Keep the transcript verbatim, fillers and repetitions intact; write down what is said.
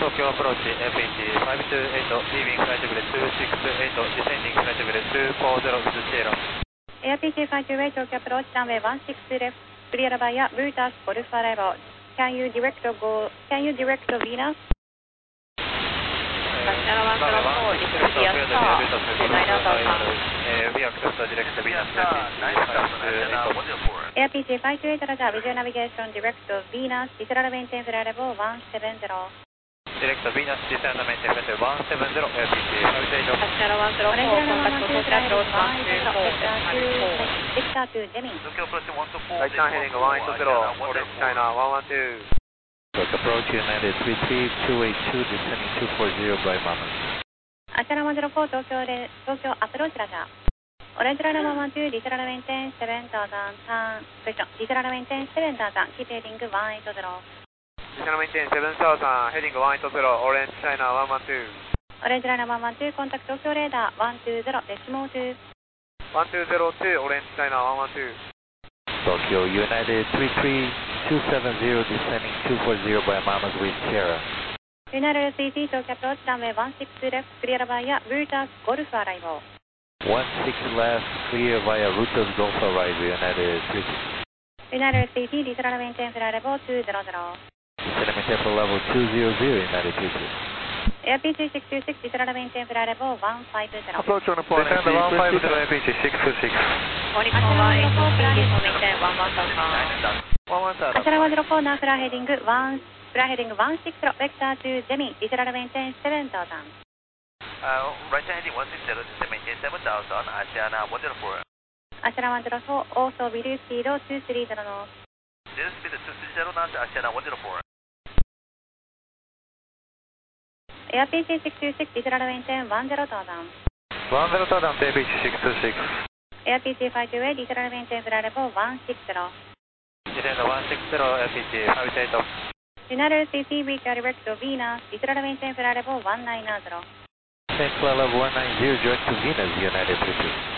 東京アプローチ エーピージーごにーはち、leaving flight level にーろくはち、descending flight level にーよんゼロ with Sierra。 エアピージーごにーはち 東京アプローチランウェイいちろくレフト、クリアラバイヤ、ブータス、ゴルフアライバー。Can you direct go, can you direct Venus? Channel one zero four, this is India Star, nine thousand. We accept the direct Venus A P G five two eight. A P G five two eight ラジャー、Visual Navigation Direct Venus, Literal Maintain Flight Level one seven zero。 Direct Venus, Literal Maintain Flight Level one seven zero、エーピージーごにーはち。 Channel one zero four, contact Tokyo Approach one two four, Victor to Jimmy。 Tokyo Approach one two four, right now heading one eight zero, Orange China one one two。 Tokyo Approach United three three two eight two, descending two four zero by Mama。 あちらone zero four、東京で、東京アプローチラジャー。オレンジライナーワンワンツー、リトラルメインテンセブンタウザンターン、クエスチョン、リトラルメインテンセブンタウザン、キープヘディングone eight zero。 リトラルメインテンセブンタウザン、ヘディングone eight zero、オレンジチャイナone one two。 オレンジライナーワンワンツー、コンタクト東京レーダーone two zero、デシモーツー。 one two zero two、オレンジチャイナone one two。 Tokyo United three three two seven zero, descending two four zero by Mamas with Sierra。 ユナル スリーティー 東京アプローチランウェイone sixレフト、クリアラバイヤ、ブータス、ゴルフアライバー。 one six left, clear via Rutas Golf Arrival, United three two。 United three two, Literal Maintain Flight Level two zero zero。 Literal Maintain Flight Level two zero zero, United three two。 エアピージーsix two six、Literal Maintain Flight Level one five zero。 Approach on the point, Descend one five zero, エーピージーsix two six。 Morning one eight two three, Literal Maintain one one thousand。 あちらone zero four、ナーフラーヘディングone、フラーヘディングone six zero、ベクターto Jimmy、Literal Maintain seven thousand。 Uh, right heading one six zero, maintain seven thousand, Asiana one zero four。 あちらone zero four、also reduce speed two three zeroの。 Reduce speed two three zero なんで Asiana one zero four。 エアピージーsix two six、Literal Maintain one zero thousand。 one zero thousand、エーピージーsix two six。 エアピージーfive two eight、Literal Maintain Flight Level one six zero。 Descend one six zero、エーピージーfive eight。 United three three、Reach Direct Venus、Literal Maintain Flight Level one nine zero。 Flight Level one nine zero, direct to Venus, United three two。